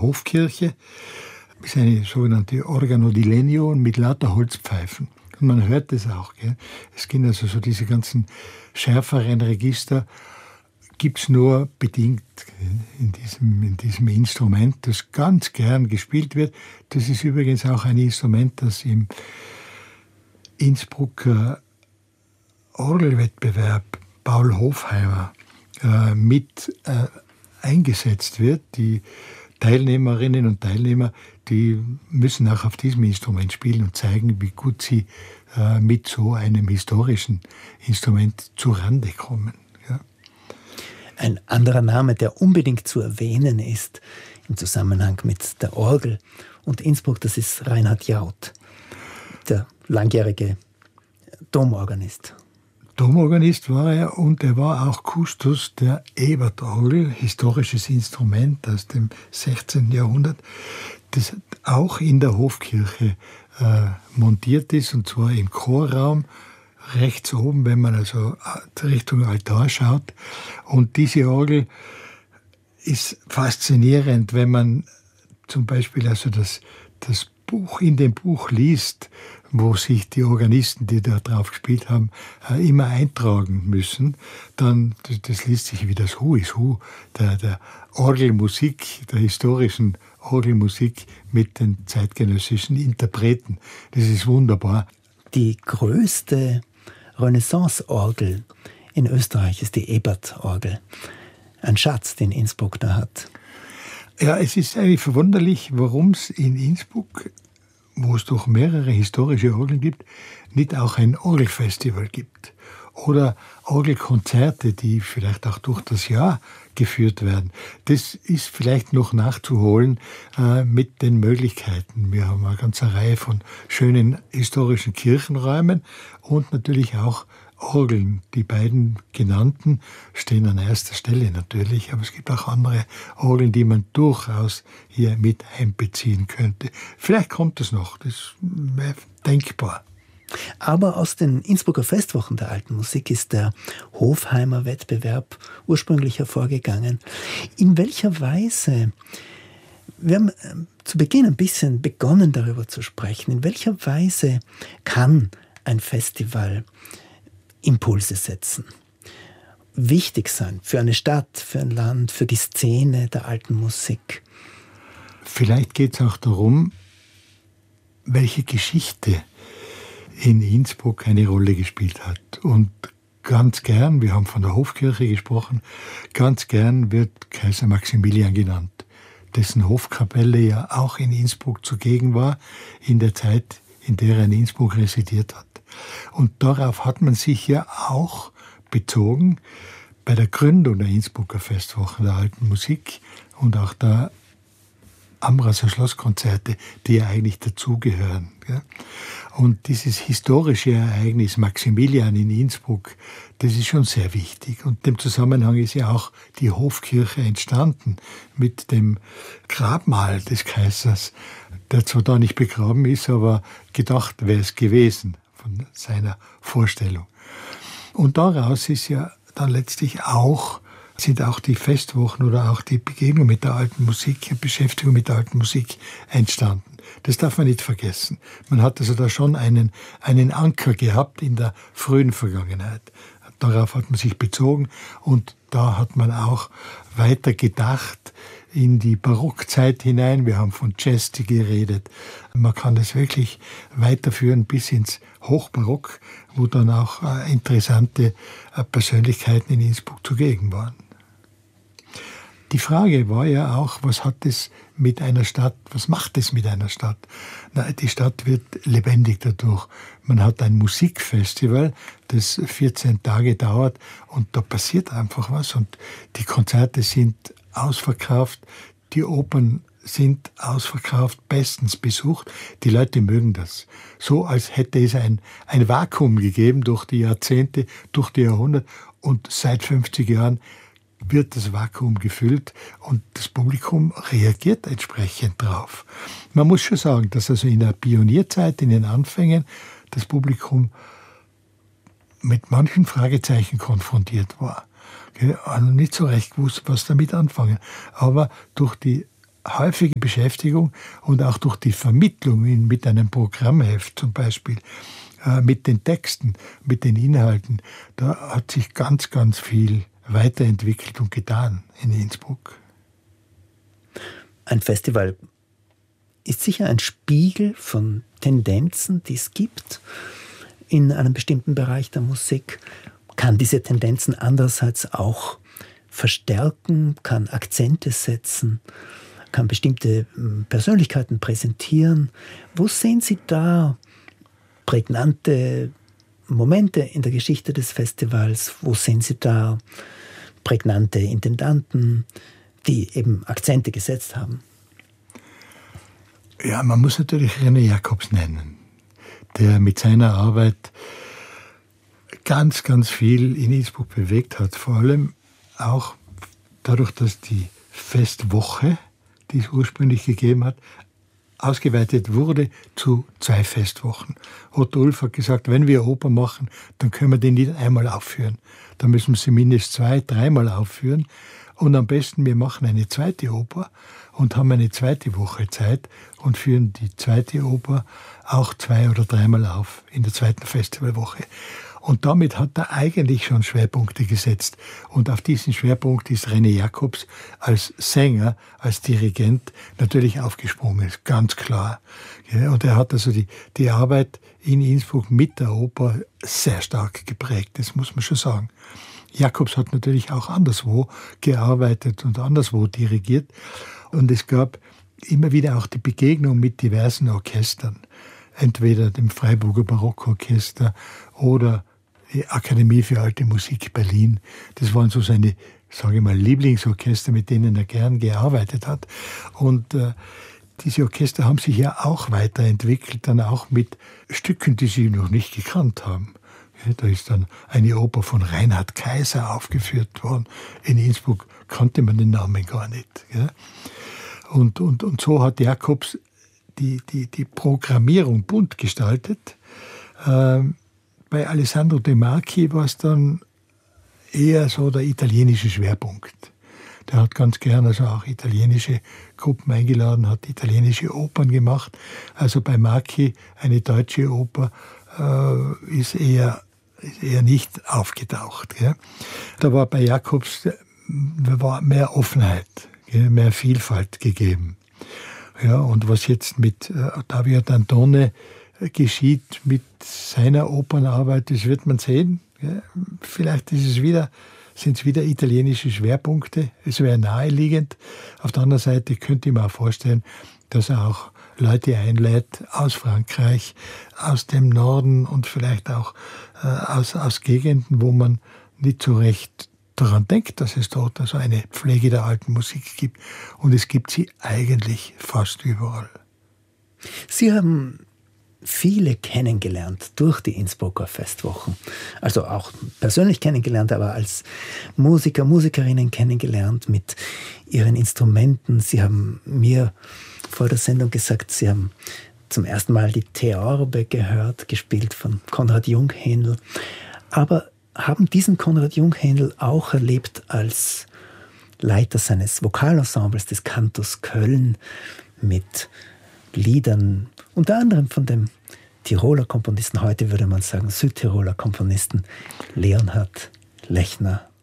Hofkirche. Das ist eine sogenannte Organo di Legno mit lauter Holzpfeifen. Und man hört das auch. Gell? Es gibt also so diese ganzen schärferen Register, gibt es nur bedingt in diesem Instrument, das ganz gern gespielt wird. Das ist übrigens auch ein Instrument, das im Innsbrucker Orgelwettbewerb Paul Hofheimer mit eingesetzt wird. Die Teilnehmerinnen und Teilnehmer, die müssen auch auf diesem Instrument spielen und zeigen, wie gut sie mit so einem historischen Instrument zurande kommen. Ja. Ein anderer Name, der unbedingt zu erwähnen ist im Zusammenhang mit der Orgel und Innsbruck, das ist Reinhard Jaud, der langjährige Domorganist. Domorganist war er und er war auch Kustos der Ebertorgel, historisches Instrument aus dem 16. Jahrhundert, das auch in der Hofkirche montiert ist, und zwar im Chorraum, rechts oben, wenn man also Richtung Altar schaut. Und diese Orgel ist faszinierend, wenn man zum Beispiel also das Buch in dem Buch liest, wo sich die Organisten, die da drauf gespielt haben, immer eintragen müssen, dann, das liest sich wie das Who is Who der Orgelmusik, der historischen Orgelmusik mit den zeitgenössischen Interpreten. Das ist wunderbar. Die größte Renaissance-Orgel in Österreich ist die Ebert-Orgel. Ein Schatz, den Innsbruck da hat. Ja, es ist eigentlich verwunderlich, warum es in Innsbruck, wo es doch mehrere historische Orgeln gibt, nicht auch ein Orgelfestival gibt. Oder Orgelkonzerte, die vielleicht auch durch das Jahr geführt werden. Das ist vielleicht noch nachzuholen mit den Möglichkeiten. Wir haben eine ganze Reihe von schönen historischen Kirchenräumen und natürlich auch Orgeln. Die beiden genannten stehen an erster Stelle natürlich, aber es gibt auch andere Orgeln, die man durchaus hier mit einbeziehen könnte. Vielleicht kommt es noch, das wäre denkbar. Aber aus den Innsbrucker Festwochen der alten Musik ist der Hofheimer Wettbewerb ursprünglich hervorgegangen. In welcher Weise, wir haben zu Beginn ein bisschen begonnen darüber zu sprechen, in welcher Weise kann ein Festival Impulse setzen, wichtig sein für eine Stadt, für ein Land, für die Szene der alten Musik? Vielleicht geht es auch darum, welche Geschichte in Innsbruck eine Rolle gespielt hat. Und ganz gern, wir haben von der Hofkirche gesprochen, ganz gern wird Kaiser Maximilian genannt, dessen Hofkapelle ja auch in Innsbruck zugegen war, in der Zeit, in der er in Innsbruck residiert hat. Und darauf hat man sich ja auch bezogen bei der Gründung der Innsbrucker Festwochen der alten Musik und auch der Amraser Schlosskonzerte, die ja eigentlich dazugehören. Und dieses historische Ereignis Maximilian in Innsbruck, das ist schon sehr wichtig. Und im Zusammenhang ist ja auch die Hofkirche entstanden mit dem Grabmal des Kaisers, der zwar da nicht begraben ist, aber gedacht wäre es gewesen von seiner Vorstellung. Und daraus ist ja dann letztlich sind auch die Festwochen oder auch die Begegnung mit der alten Musik, die Beschäftigung mit der alten Musik entstanden. Das darf man nicht vergessen. Man hat also da schon einen Anker gehabt in der frühen Vergangenheit. Darauf hat man sich bezogen und da hat man auch weiter gedacht in die Barockzeit hinein. Wir haben von Cesti geredet. Man kann das wirklich weiterführen bis ins Hochbarock, wo dann auch interessante Persönlichkeiten in Innsbruck zugegen waren. Die Frage war ja auch, was hat es mit einer Stadt, was macht es mit einer Stadt? Na, die Stadt wird lebendig dadurch. Man hat ein Musikfestival, das 14 Tage dauert und da passiert einfach was und die Konzerte sind ausverkauft, die Opern sind ausverkauft, bestens besucht. Die Leute mögen das. So als hätte es ein Vakuum gegeben durch die Jahrzehnte, durch die Jahrhunderte und seit 50 Jahren wird das Vakuum gefüllt und das Publikum reagiert entsprechend drauf. Man muss schon sagen, dass also in der Pionierzeit, in den Anfängen, das Publikum mit manchen Fragezeichen konfrontiert war. Also nicht so recht gewusst, was damit anfangen. Aber durch die häufige Beschäftigung und auch durch die Vermittlung mit einem Programmheft zum Beispiel, mit den Texten, mit den Inhalten, da hat sich ganz, ganz viel weiterentwickelt und getan in Innsbruck. Ein Festival ist sicher ein Spiegel von Tendenzen, die es gibt in einem bestimmten Bereich der Musik, kann diese Tendenzen andererseits auch verstärken, kann Akzente setzen, kann bestimmte Persönlichkeiten präsentieren. Wo sehen Sie da prägnante Momente in der Geschichte des Festivals? Wo sehen Sie da prägnante Intendanten, die eben Akzente gesetzt haben? Ja, man muss natürlich René Jacobs nennen, der mit seiner Arbeit ganz, ganz viel in Innsbruck bewegt hat. Vor allem auch dadurch, dass die Festwoche, die es ursprünglich gegeben hat, ausgeweitet wurde zu 2 Festwochen. Otto Ulf hat gesagt, wenn wir Oper machen, dann können wir die nicht einmal aufführen. Dann müssen wir sie mindestens 2-, 3-mal aufführen. Und am besten, wir machen eine zweite Oper und haben eine zweite Woche Zeit und führen die zweite Oper auch 2- oder 3-mal auf in der zweiten Festivalwoche. Und damit hat er eigentlich schon Schwerpunkte gesetzt. Und auf diesen Schwerpunkt ist René Jacobs als Sänger, als Dirigent natürlich aufgesprungen, ist ganz klar. Und er hat also die Arbeit in Innsbruck mit der Oper sehr stark geprägt, das muss man schon sagen. Jacobs hat natürlich auch anderswo gearbeitet und anderswo dirigiert. Und es gab immer wieder auch die Begegnung mit diversen Orchestern. Entweder dem Freiburger Barockorchester oder die Akademie für Alte Musik Berlin. Das waren so seine, sage ich mal, Lieblingsorchester, mit denen er gern gearbeitet hat. Und diese Orchester haben sich ja auch weiterentwickelt, dann auch mit Stücken, die sie noch nicht gekannt haben. Da ist dann eine Oper von Reinhard Kaiser aufgeführt worden. In Innsbruck kannte man den Namen gar nicht. Und so hat Jacobs die Programmierung bunt gestaltet. Bei Alessandro De Marchi war es dann eher so der italienische Schwerpunkt. Der hat ganz gern also auch italienische Gruppen eingeladen, hat italienische Opern gemacht. Also bei Marchi eine deutsche Oper ist eher nicht aufgetaucht. Gell? Da war bei Jacobs war mehr Offenheit, gell? Mehr Vielfalt gegeben. Ja, und was jetzt mit Ottavio Dantone geschieht mit seiner Opernarbeit, das wird man sehen. Gell? Vielleicht sind es wieder italienische Schwerpunkte. Es wäre naheliegend. Auf der anderen Seite könnte ich mir auch vorstellen, dass er auch Leute einlädt aus Frankreich, aus dem Norden und vielleicht auch aus Gegenden, wo man nicht so recht daran denkt, dass es dort also eine Pflege der alten Musik gibt. Und es gibt sie eigentlich fast überall. Sie haben viele kennengelernt durch die Innsbrucker Festwochen. Also auch persönlich kennengelernt, aber als Musiker, Musikerinnen kennengelernt mit ihren Instrumenten. Sie haben mir vor der Sendung gesagt, Sie haben zum ersten Mal die Theorbe gehört, gespielt von Konrad Junghändel. Aber haben diesen Konrad Junghändel auch erlebt als Leiter seines Vokalensembles des Cantus Köln mit Liedern, unter anderem von dem Tiroler Komponisten, heute würde man sagen Südtiroler Komponisten Leonhard Lechner.